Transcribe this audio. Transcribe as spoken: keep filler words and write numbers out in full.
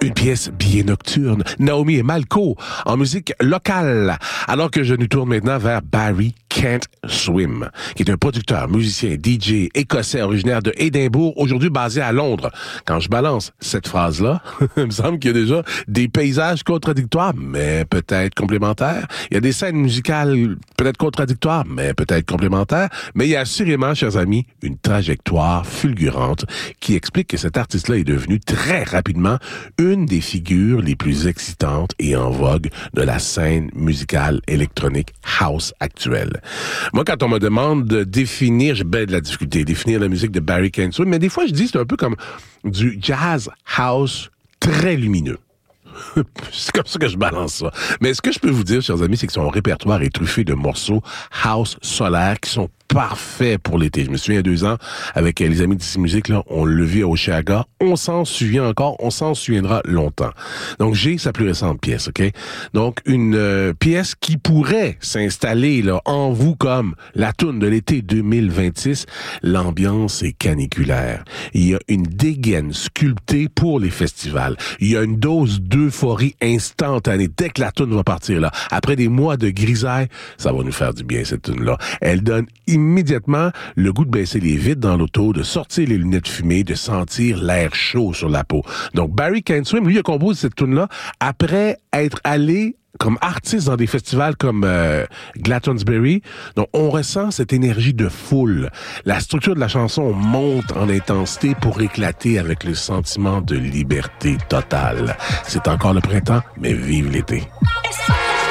Une pièce bien nocturne. Naomi et Malco en musique locale. Alors que je nous tourne maintenant vers Barry Can't Swim, qui est un producteur, musicien, D J écossais originaire de Édimbourg, aujourd'hui basé à Londres. Quand je balance cette phrase-là, il me semble qu'il y a déjà des paysages contradictoires, mais peut-être complémentaires. Il y a des scènes musicales peut-être contradictoires, mais peut-être complémentaires. Mais il y a assurément, chers amis, une trajectoire fulgurante qui explique que cet artiste-là est devenu très rapidement une des figures les plus excitantes et en vogue de la scène musicale électronique house actuelle. Moi, quand on me demande de définir, j'ai bien de la difficulté à définir la musique de Barry Can't Swim, mais des fois, je dis c'est un peu comme du jazz house très lumineux. C'est comme ça que je balance ça. Mais ce que je peux vous dire, chers amis, c'est que son répertoire est truffé de morceaux house solaires qui sont parfaits pour l'été. Je me souviens, il y a deux ans, avec les amis d'ici Musique, là, on le vit à Oshéaga. On s'en souvient encore, on s'en souviendra longtemps. Donc, j'ai sa plus récente pièce, OK? Donc, une euh, pièce qui pourrait s'installer là en vous comme la toune de l'été deux mille vingt-six. L'ambiance est caniculaire. Il y a une dégaine sculptée pour les festivals. Il y a une dose d'euphorie instantanée. Dès que la toune va partir, là, après des mois de grisaille, ça va nous faire du bien, cette toune-là. Elle donne immédiatement le goût de baisser les vitres dans l'auto, de sortir les lunettes fumées, de sentir l'air chaud sur la peau. Donc, Barry Can't Swim, lui, il a composé cette tune-là après être allé comme artiste dans des festivals comme euh, Glastonbury. Donc, on ressent cette énergie de foule. La structure de la chanson monte en intensité pour éclater avec le sentiment de liberté totale. C'est encore le printemps, mais vive l'été.